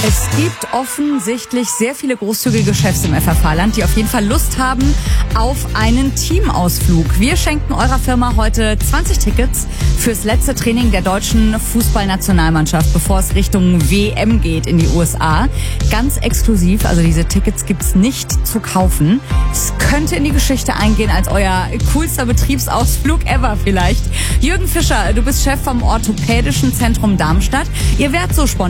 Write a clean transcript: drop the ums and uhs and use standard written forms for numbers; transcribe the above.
Es gibt offensichtlich sehr viele großzügige Chefs im FFH-Land, die auf jeden Fall Lust haben auf einen Teamausflug. Wir schenken eurer Firma heute 20 Tickets fürs letzte Training der deutschen Fußballnationalmannschaft, bevor es Richtung WM geht in die USA. Ganz exklusiv, also diese Tickets gibt's nicht zu kaufen. Es könnte in die Geschichte eingehen als euer coolster Betriebsausflug ever vielleicht. Jürgen Fischer, du bist Chef vom Orthopädischen Zentrum Darmstadt. Ihr wärt so spontan